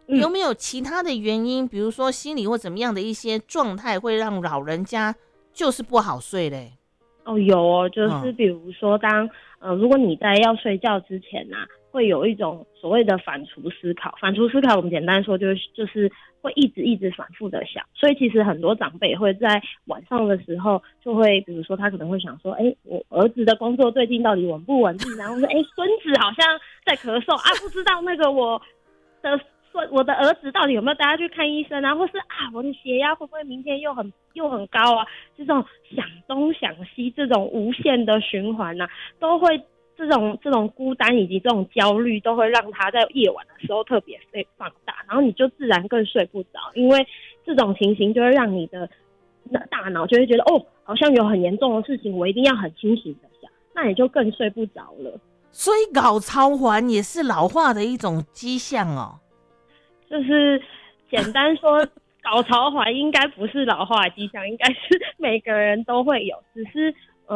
有没有其他的原因，比如说心理或怎么样的一些状态，会让老人家就是不好睡嘞？ 哦，有哦，就是比如说如果你在要睡觉之前啊，会有一种所谓的反刍思考。反刍思考，我们简单说就是会一直反复的想。所以其实很多长辈会在晚上的时候就会，比如说他可能会想说，我儿子的工作最近到底稳不稳定？然后说，孙子好像在咳嗽啊，不知道那个我的儿子到底有没有带他去看医生啊？或是我的血压会不会明天又很高啊？这种想东想西，这种无限的循环啊，都会这种孤单以及这种焦虑，都会让他在夜晚的时候特别被放大，然后你就自然更睡不着，因为这种情形就会让你的大脑就会觉得好像有很严重的事情，我一定要很清醒的想，那你就更睡不着了。 所以搞超环也是老化的一种迹象哦。 就是简单说，搞潮环应该不是老化的迹象，应该是每个人都会有，只是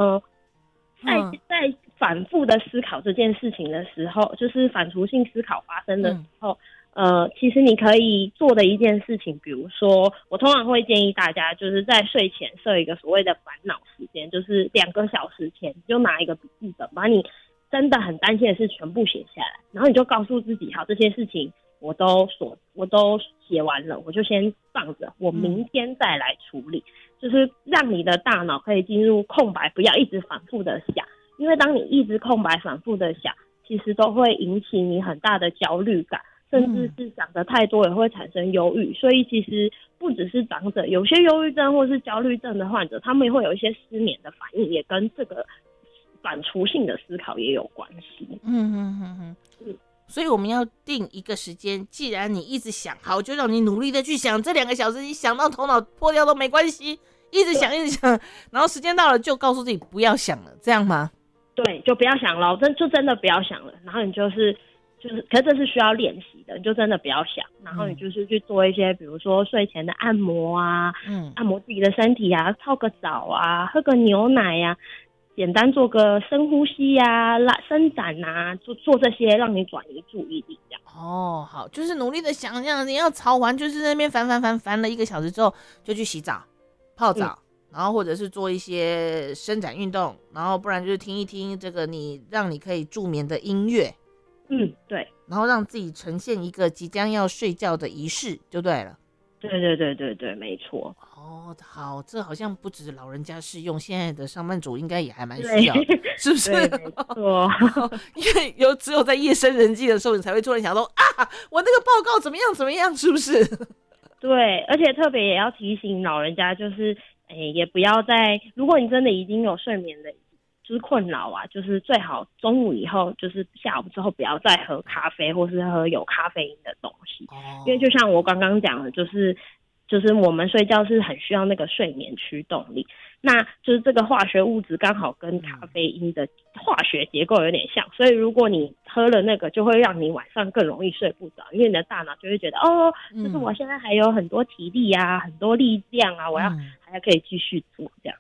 在反复的思考这件事情的时候，就是反刍性思考发生的时候，其实你可以做的一件事情，比如说，我通常会建议大家，就是在睡前设一个所谓的烦恼时间，就是2个小时前就拿一个笔记本，把你真的很担心的事全部写下来，然后你就告诉自己，好，这些事情我都写完了，我就先放着，我明天再来处理。就是让你的大脑可以进入空白，不要一直反复的想，因为当你一直空白反复的想，其实都会引起你很大的焦虑感，甚至是想的太多也会产生忧郁。所以其实不只是长者，有些忧郁症或是焦虑症的患者，他们也会有一些失眠的反应，也跟这个反刍性的思考也有关系。 所以我们要定一个时间，既然你一直想，好，就让你努力的去想，这2个小时你想到头脑破掉都没关系，一直想一直想，然后时间到了就告诉自己不要想了，这样吗？ 对，就不要想了，真的不要想了。然后你可是这是需要练习的，你就真的不要想，然后你就是去做一些，比如说睡前的按摩啊，按摩自己的身体啊，泡个澡啊，喝个牛奶啊，简单做个深呼吸啊，伸展啊，做这些让你转移注意力这样。 好，就是努力的想象你要吵完，就是那边烦了1个小时之后，就去洗澡、泡澡，然后或者是做一些伸展运动，然后不然就是听一听这个让你可以助眠的音乐， 对， 然后让自己呈现一个即将要睡觉的仪式就对了。 对，没错。 好，这好像不止老人家适用，现在的上班族应该也还蛮需要的，是不是？ 对，没错。 因为只有在夜深人静的时候，你才会突然想说我那个报告怎么样，是不是？ 对，而且特别也要提醒老人家，就是也不要如果你真的已经有睡眠的就是困扰啊，就是最好中午以后，就是下午之后不要再喝咖啡或是喝有咖啡因的东西，因为就像我刚刚讲的，就是我们睡觉是很需要那个睡眠驱动力，那就是这个化学物质刚好跟咖啡因的化学结构有点像，所以如果你喝了那个，就会让你晚上更容易睡不着，因为你的大脑就会觉得就是我现在还有很多体力啊，很多力量啊，我还可以继续做这样。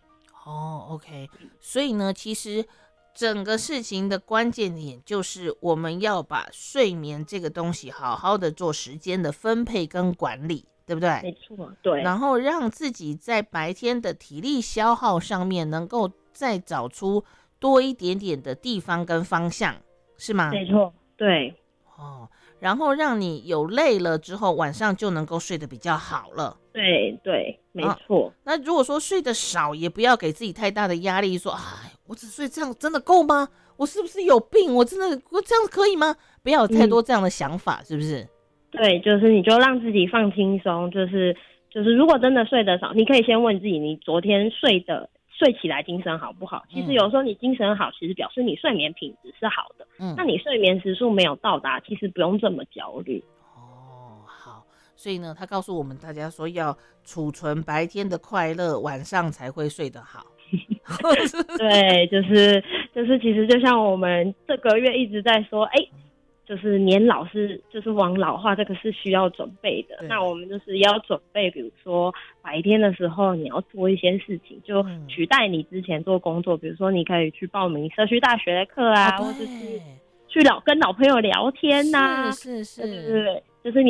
OK， 所以呢，其实整个事情的关键点就是我们要把睡眠这个东西好好的做时间的分配跟管理，对不对？ 没错，对。 然后让自己在白天的体力消耗上面能够再找出多一点点的地方跟方向，是吗？ 没错，对。 然后让你有累了之后，晚上就能够睡得比较好了。 对，没错。 那如果说睡得少，也不要给自己太大的压力，说我只睡这样真的够吗？我是不是有病？我这样可以吗？不要有太多这样的想法，是不是？ 对，就是你就让自己放轻松，就是如果真的睡得少，你可以先问自己，你昨天睡起来精神好不好？其实有时候你精神好，其实表示你睡眠品质是好的。那你睡眠时数没有到达，其实不用这么焦虑。 好，所以呢，他告诉我们大家说，要储存白天的快乐，晚上才会睡得好。 对，就是其实就像我们这个月一直在说，就是年老就是往老化，这个是需要准备的。那我们就是要准备，比如说白天的时候你要做一些事情，就取代你之前做工作，比如说你可以去报名社区大学的课啊，或者是去跟老朋友聊天啊， 是， 对，就是你